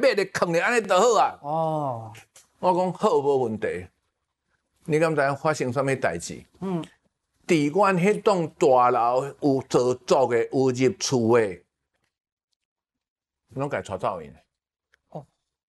把咧藏咧安尼就好啊。 哦， 我讲好无问题。你敢知发生什么代志？伫阮迄栋大楼有做作的、有入厝的，拢甲带走去。 哦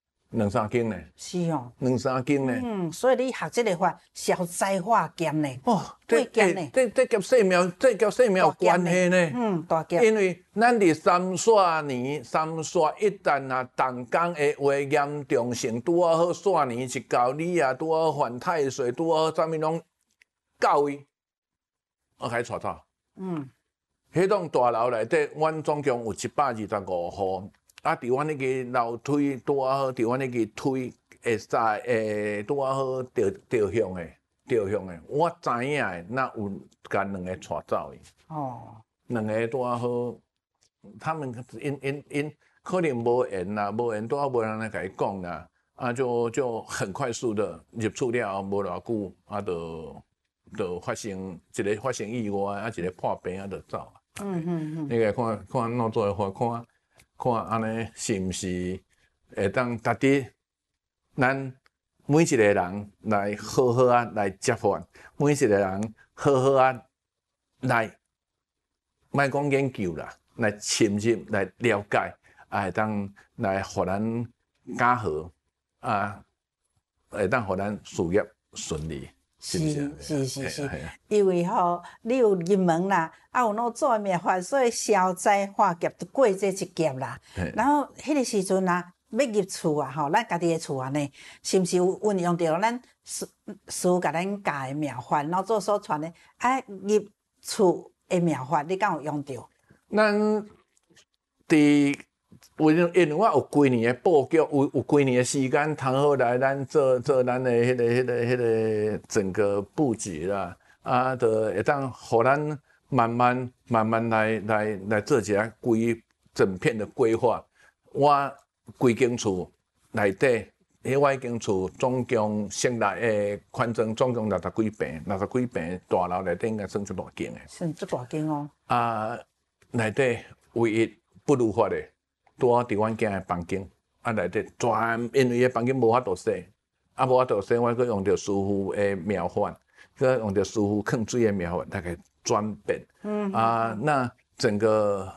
2、3间呢？ 是哦。 2、3间呢？ 所以你学这个法消灾化剑呢？ 哦， 这剑呢？ 这甲生命，这甲生命有关系呢。 大剑。 因为咱伫三煞年，三煞一旦啊动工的话严重性，拄好煞年一到，你啊拄好犯太岁，拄好啥物拢到位，我开带走。迄栋大楼内底，阮总共有125户。啊，伫阮迄个楼梯拄好，伫阮迄个梯会使拄好着向的，我知影的，那有甲2个带走去。哦，2个拄好，他们因可能无缘啦，无缘拄好无人来甲伊讲啦，啊就很快速的入厝了后无偌久，啊就发生一个发生意外，啊一个破病啊就走。你来看弄做法看安尼是毋是会当值得咱每一个人来好好啊来接法，每一个人好好啊来，莫讲研究啦，来深入来了解，啊会当来互咱加好啊，会当互咱事业顺利。是， 因为吼，你有入门啦，啊有那做灭法，所以消灾化劫就过这一劫啦。然后迄个时阵啊，要入厝啊，吼，咱家己的厝安尼，是毋是有运用到咱师甲咱教的妙法，然后做所传的啊入厝的妙法，你敢有用到？ 咱伫。因为我有几年的布局，有几年的时间，通好来咱做咱的迄个整个布局啦，啊，就会当互咱慢慢来做一下整片的规划。我规间厝内底，我迄间厝总共成立的宽增总共60几平，60几平大楼内底应该算出大间的。 算出大间哦。 啊，内底唯一不如法的。拄好伫阮囝的房间，啊内底全因为个房间无法度洗，啊无法度洗，我佫用着师傅的妙法，佫用着师傅放水的妙法，大概转变。那整个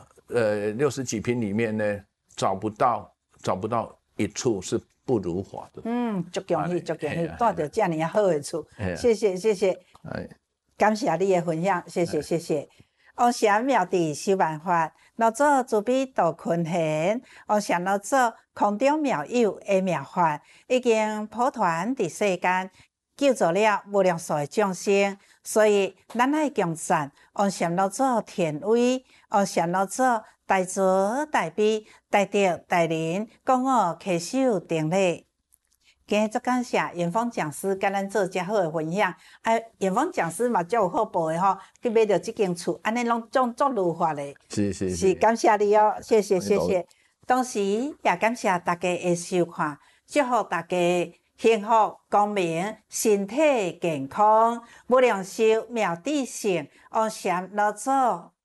60几坪里面呢，找不到一处是不如法的。 足恭喜，住到这么好的厝，谢谢。感谢你的分享，谢谢。王禅妙智修万法，老祖慈悲度群贤，王禅老祖空中妙有的妙法，已经普传伫世间，救助了无量数的众生。所以咱爱强赞王禅老祖天威，王禅老祖大慈大悲，大德大仁，讲我恪守定力。今日足感谢元丰讲师甲咱做遮好的分享，元丰讲师嘛，足有好报的吼，去买到这间厝，安尼拢足如法的。是，感谢你哦，谢谢。同时也感谢大家的收看，祝福大家幸福光明，身体健康，无量寿妙智胜，王禅老祖